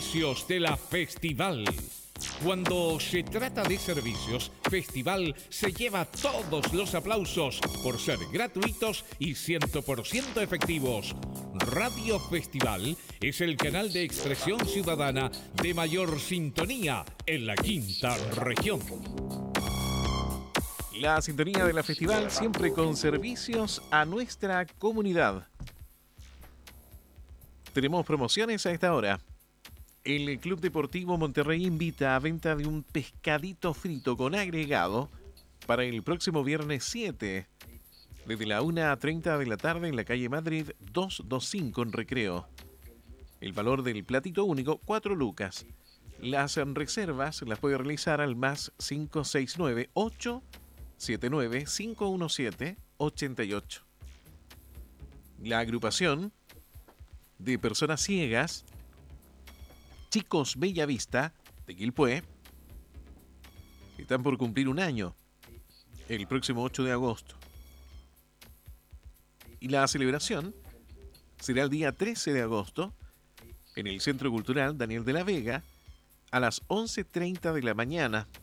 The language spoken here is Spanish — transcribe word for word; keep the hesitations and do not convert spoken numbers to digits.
servicios de la Festival. Cuando se trata de servicios, Festival se lleva todos los aplausos por ser gratuitos y cien por ciento efectivos. Radio Festival es el canal de expresión ciudadana de mayor sintonía en la quinta región. La sintonía de la Festival siempre con servicios a nuestra comunidad. Tenemos promociones a esta hora. El Club Deportivo Monterrey invita a venta de un pescadito frito con agregado para el próximo viernes siete, desde la una a treinta de la tarde en la calle Madrid doscientos veinticinco en Recreo. El valor del platito único, cuatro lucas. Las reservas las puede realizar al más cinco seis nueve, ocho siete nueve, cinco uno siete, ocho ocho. La agrupación de personas ciegas Chicos Bellavista de Quilpué están por cumplir un año el próximo ocho de agosto. Y la celebración será el día trece de agosto en el Centro Cultural Daniel de la Vega a las once treinta de la mañana.